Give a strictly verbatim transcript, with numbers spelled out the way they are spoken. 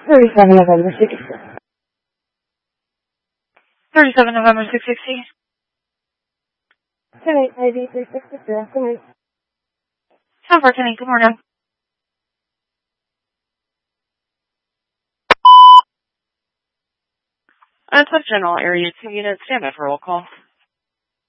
thirty-seven November six sixty. thirty-seven November six sixty. ten eight I D three sixty zero. Good night. ten four ten eight, good morning. That's a general area two unit standard for roll call.